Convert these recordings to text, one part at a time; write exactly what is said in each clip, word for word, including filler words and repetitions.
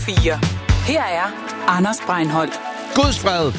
fire. Her er Anders Breinholt. Guds fred.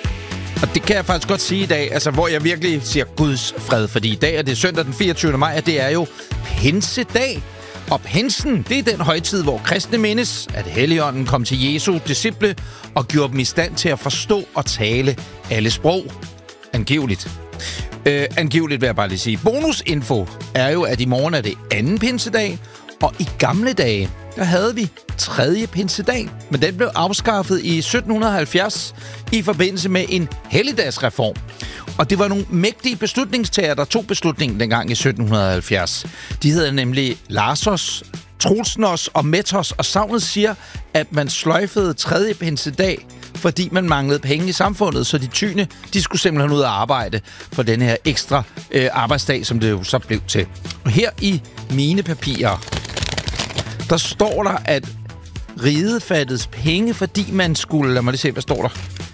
Og det kan jeg faktisk godt sige i dag, altså hvor jeg virkelig siger Guds fred, fordi i dag er det søndag den fireogtyvende maj, og det er jo pinsedag. Og pinsen, det er den højtid, hvor kristne mindes, at Helligånden kom til Jesu disciple og gjorde dem i stand til at forstå og tale alle sprog. Angiveligt. Øh, angiveligt vil jeg bare lige sige. Bonusinfo er jo, at i morgen er det anden pinsedag, og i gamle dage, der havde vi tredje pinsedag, men den blev afskaffet i sytten halvfjerds i forbindelse med en helligdagsreform. Og det var nogle mægtige beslutningstagere, der tog beslutningen dengang i sytten halvfjerds. De hedder nemlig Larsos, Trulsnos og Metos, og savnet siger, at man sløjfede tredje pinsedag, fordi man manglede penge i samfundet, så de tyne, de skulle simpelthen ud og arbejde for denne her ekstra øh, arbejdsdag, som det jo så blev til. Og her i mine papirer, der står der, at riget fattedes penge, fordi man skulle... Lad mig lige se, hvad står der?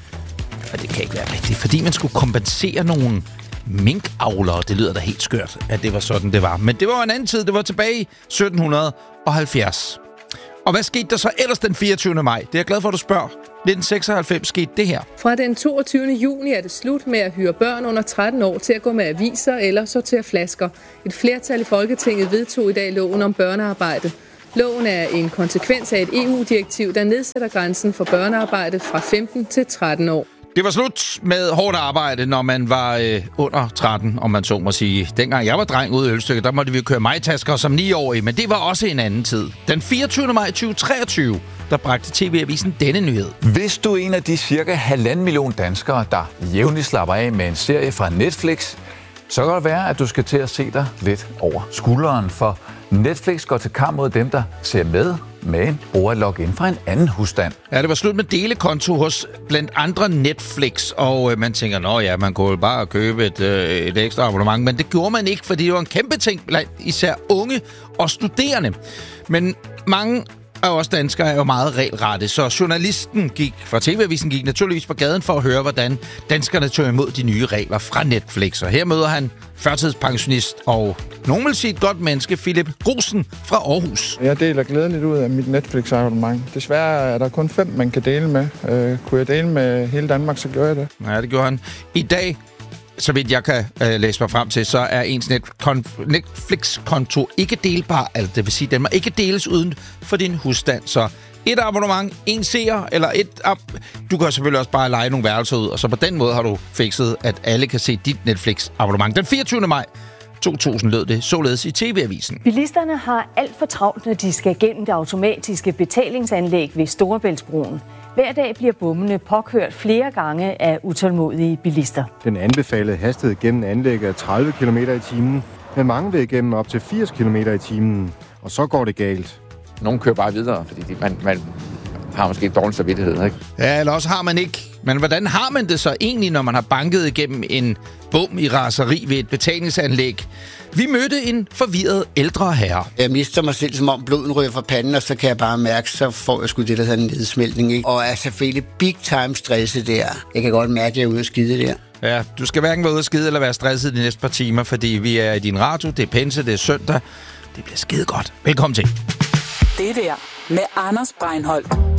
Ja, det kan ikke være rigtigt. Fordi man skulle kompensere nogle minkavlere. Det lyder da helt skørt, at det var sådan, det var. Men det var en anden tid. Det var tilbage i sytten halvfjerds. Og hvad skete der så ellers den fireogtyvende maj? Det er jeg glad for, at du spørger. nitten seksoghalvfems skete det her. Fra den toogtyvende juni er det slut med at hyre børn under tretten år til at gå med aviser eller sortere flasker. Et flertal i Folketinget vedtog i dag loven om børnearbejde. Loven er en konsekvens af et E U-direktiv, der nedsætter grænsen for børnearbejde fra femten til tretten år. Det var slut med hårdt arbejde, når man var øh, under tretten, om man så må sige. Dengang jeg var dreng ude i Ølstykke, der måtte vi køre majtasker som ni-årige, men det var også en anden tid. Den fireogtyvende maj tyve treogtyve, der bragte T V-avisen denne nyhed. Hvis du er en af de cirka halvanden million danskere, der jævnligt slapper af med en serie fra Netflix, så kan det være, at du skal til at se dig lidt over skulderen, for Netflix går til kamp mod dem, der ser med, men bruger at logge ind fra en anden husstand. Ja, det var slut med delekonto hos blandt andre Netflix, og øh, man tænker, nå ja, man kunne jo bare købe et, øh, et ekstra abonnement, men det gjorde man ikke, fordi det var en kæmpe ting blandt især unge og studerende. Men mange af os danskere er jo meget regelrette, så journalisten gik fra T V-avisen gik naturligvis på gaden for at høre, hvordan danskerne tog imod de nye regler fra Netflix. Og her møder han førtidspensionist og nogen vil sige et godt menneske, Philip Grusen fra Aarhus. Jeg deler glædeligt ud af mit Netflix-abonnement. Desværre er der kun fem, man kan dele med. Øh, kunne jeg dele med hele Danmark, så gjorde jeg det. Ja, det gjorde han. I dag, så vidt jeg kan øh, læse mig frem til, så er ens net- kon- Netflix-konto ikke delbar. Altså, det vil sige, den må ikke deles uden for din husstand. Så et abonnement, en seer, eller et ab- Du kan selvfølgelig også bare lege nogle værelser ud, og så på den måde har du fikset, at alle kan se dit Netflix-abonnement. Den fireogtyvende maj to tusind lød det således i T V-avisen. Bilisterne har alt for travlt, når de skal gennem det automatiske betalingsanlæg ved Storebæltsbroen. Hver dag bliver bommene påkørt flere gange af utålmodige bilister. Den anbefalede hastighed gennem anlægget er tredive kilometer i timen, men mange vil igennem op til firs kilometer i timen, og så går det galt. Nogle kører bare videre, fordi de, man, man har måske dårlig samvittighed, ikke? Ja, eller også har man ikke. Men hvordan har man det så egentlig, når man har banket igennem en bom i raseri ved et betalingsanlæg? Vi mødte en forvirret ældre herre. Jeg mister mig selv, som om bloden ryger fra panden, og så kan jeg bare mærke, så får jeg sgu det, der hedder en nedsmeltning, ikke? Og er selvfølgelig big time stresset der. Jeg kan godt mærke, at jeg er ude at skide der. Ja, du skal hverken være ude at skide eller være stresset de næste par timer, fordi vi er i din radio, det er pinse, det er søndag. Det bliver skide godt. Velkommen til. Det der med Anders Breinholt.